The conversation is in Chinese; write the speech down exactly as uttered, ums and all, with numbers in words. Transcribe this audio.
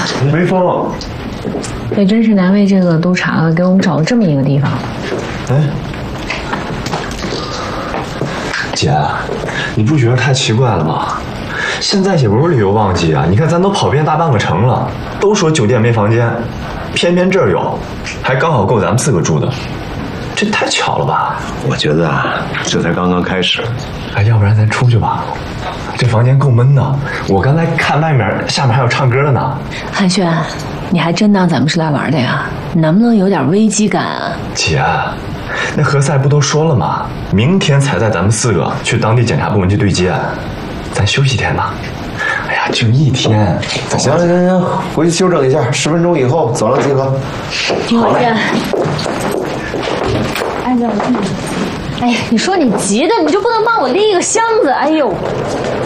梅峰， 也真是难为这个督察了，给我们找了这么一个地方。 哎，姐，你不觉得太奇怪了吗？现在也不是旅游旺季啊，你看咱都跑遍大半个城了，都说酒店没房间，偏偏这儿有，还刚好够咱们四个住的，这太巧了吧？ 我觉得啊，这才刚刚开始。 哎，要不然咱出去吧，这房间够闷的。我刚才看外面下面还有唱歌的呢。 汉轩，你还真当咱们是来玩的呀？能不能有点危机感啊？ 姐，那何塞不都说了吗？明天才带咱们四个去当地检察部门去对接，咱休息一天吧。哎呀，就一天。 行行行行，回去休整一下，十分钟以后走廊集合。 好嘞。哎呀，哎呀，你说你急的，你就不能帮我拎一个箱子？哎呦！